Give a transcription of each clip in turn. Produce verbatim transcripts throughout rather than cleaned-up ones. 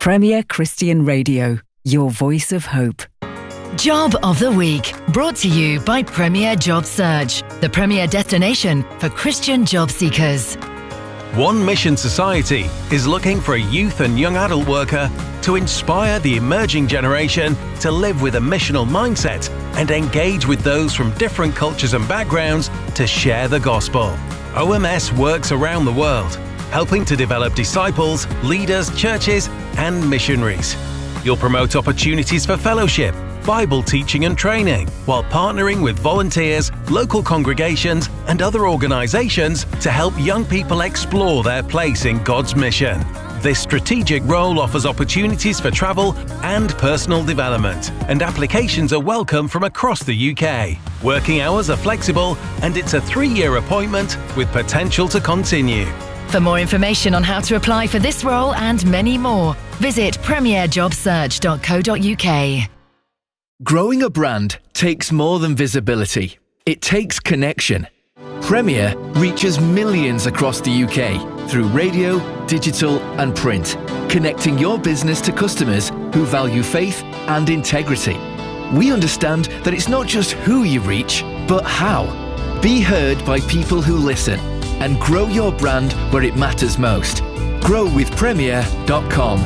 Premier Christian Radio, your voice of hope. Job of the Week, brought to you by Premier Job Search, the premier destination for Christian job seekers. One Mission Society is looking for a youth and young adult worker to inspire the emerging generation to live with a missional mindset and engage with those from different cultures and backgrounds to share the gospel. O M S works around the world, helping to develop disciples, leaders, churches, and missionaries. You'll promote opportunities for fellowship, Bible teaching and training, while partnering with volunteers, local congregations, and other organizations to help young people explore their place in God's mission. This strategic role offers opportunities for travel and personal development, and applications are welcome from across the U K. Working hours are flexible, and it's a three-year appointment with potential to continue. For more information on how to apply for this role and many more, visit premier job search dot co dot uk. Growing a brand takes more than visibility. It takes connection. Premier reaches millions across the U K through radio, digital and print, connecting your business to customers who value faith and integrity. We understand that it's not just who you reach, but how. Be heard by people who listen and grow your brand where it matters most. grow with premier dot com.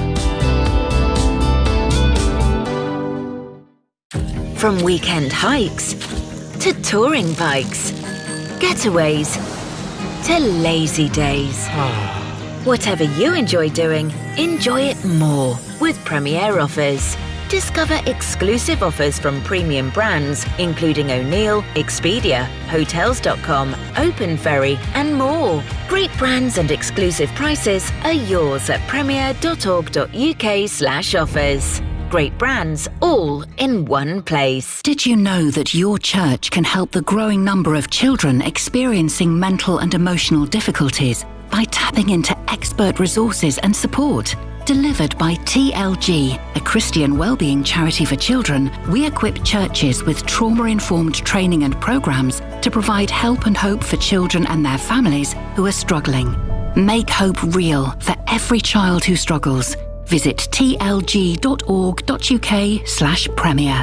From weekend hikes to touring bikes, getaways to lazy days. Whatever you enjoy doing, enjoy it more with Premier Offers. Discover exclusive offers from premium brands, including O'Neill, Expedia, Hotels dot com, Open Ferry, and more. Great brands and exclusive prices are yours at premier dot org dot uk slash offers. Great brands, all in one place. Did you know that your church can help the growing number of children experiencing mental and emotional difficulties by tapping into expert resources and support? Delivered by T L G, a Christian wellbeing charity for children, we equip churches with trauma-informed training and programs to provide help and hope for children and their families who are struggling. Make hope real for every child who struggles. Visit t l g dot org dot uk slash premier.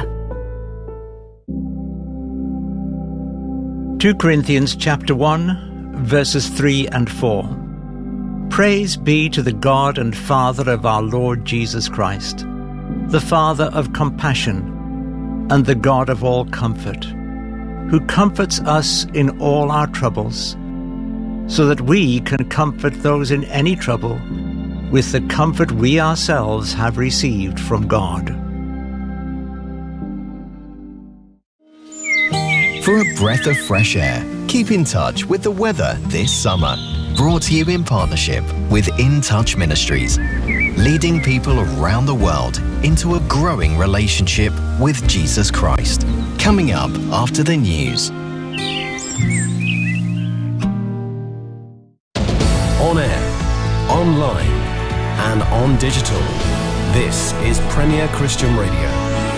Second Corinthians chapter one, verses three and four. Praise be to the God and Father of our Lord Jesus Christ, the Father of compassion and the God of all comfort, who comforts us in all our troubles, so that we can comfort those in any trouble with the comfort we ourselves have received from God. For a breath of fresh air, keep in touch with the weather this summer. Brought to you in partnership with In Touch Ministries, leading people around the world into a growing relationship with Jesus Christ. Coming up after the news. On air, online, and on digital. This is Premier Christian Radio.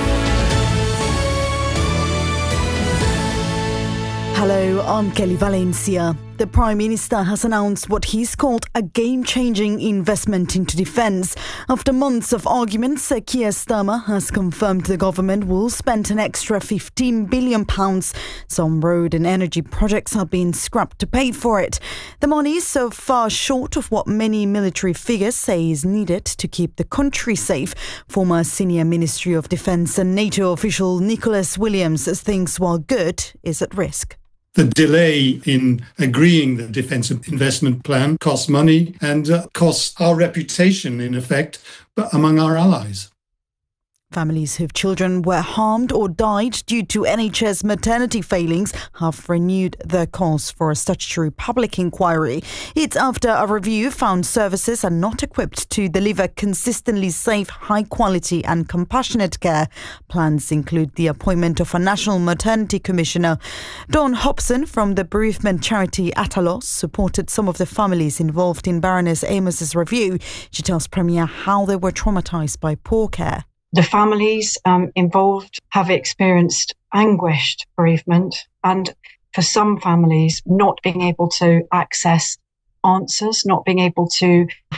Hello, I'm Kelly Valencia. The Prime Minister has announced what he's called a game-changing investment into defence. After months of arguments, Sir Keir Starmer has confirmed the government will spend an extra fifteen billion pounds. Some road and energy projects are being scrapped to pay for it. The money is so far short of what many military figures say is needed to keep the country safe. Former senior Ministry of Defence and NATO official Nicholas Williams thinks while good is at risk. The delay in agreeing the defence investment plan costs money and uh, costs our reputation, in effect, but among our allies. Families whose children were harmed or died due to N H S maternity failings have renewed their calls for a statutory public inquiry. It's after a review found services are not equipped to deliver consistently safe, high quality and compassionate care. Plans include the appointment of a National Maternity Commissioner. Dawn Hobson from the bereavement charity Atalos supported some of the families involved in Baroness Amos's review. She tells Premier how they were traumatised by poor care. The families um, involved have experienced anguished bereavement, and for some families, not being able to access answers, not being able to have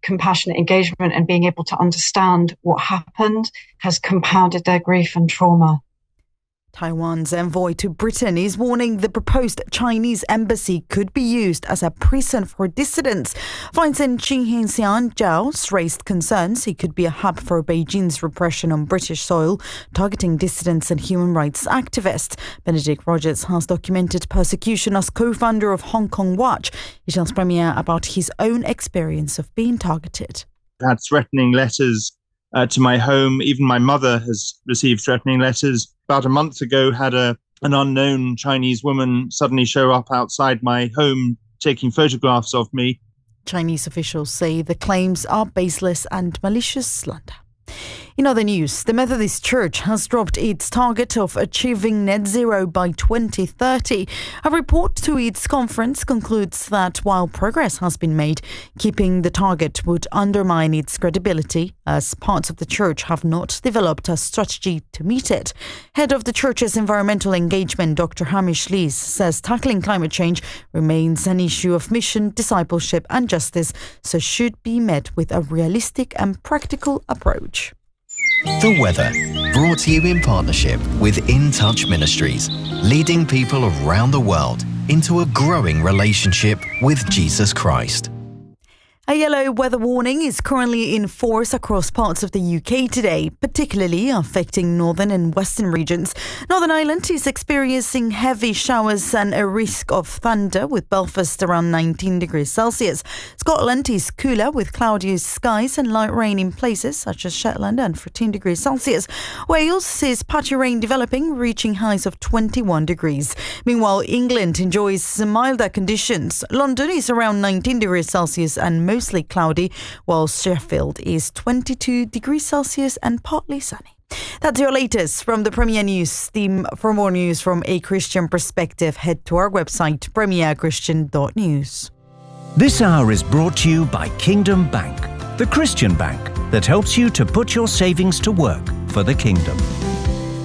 compassionate engagement and being able to understand what happened has compounded their grief and trauma. Taiwan's envoy to Britain is warning the proposed Chinese embassy could be used as a prison for dissidents. Vincent Qinghenxian Zhao's raised concerns it could be a hub for Beijing's repression on British soil, targeting dissidents and human rights activists. Benedict Rogers has documented persecution as co-founder of Hong Kong Watch. He tells Premier about his own experience of being targeted. I had threatening letters uh, to my home. Even my mother has received threatening letters. About a month ago, had a an unknown Chinese woman suddenly show up outside my home taking photographs of me. Chinese officials say the claims are baseless and malicious slander. In other news, the Methodist Church has dropped its target of achieving net zero by twenty thirty. A report to its conference concludes that while progress has been made, keeping the target would undermine its credibility, as parts of the church have not developed a strategy to meet it. Head of the church's environmental engagement, Doctor Hamish Lees, says tackling climate change remains an issue of mission, discipleship and justice, so should be met with a realistic and practical approach. The weather, brought to you in partnership with In Touch Ministries, leading people around the world into a growing relationship with Jesus Christ. A yellow weather warning is currently in force across parts of the U K today, particularly affecting northern and western regions. Northern Ireland is experiencing heavy showers and a risk of thunder, with Belfast around nineteen degrees Celsius. Scotland is cooler with cloudy skies and light rain in places such as Shetland and fourteen degrees Celsius. Wales is patchy rain developing, reaching highs of twenty-one degrees. Meanwhile, England enjoys milder conditions. London is around nineteen degrees Celsius and mostly cloudy, while Sheffield is twenty-two degrees Celsius and partly sunny. That's your latest from the Premier News team. For more news from a Christian perspective, head to our website, premier christian dot news. This hour is brought to you by Kingdom Bank, the Christian bank that helps you to put your savings to work for the kingdom.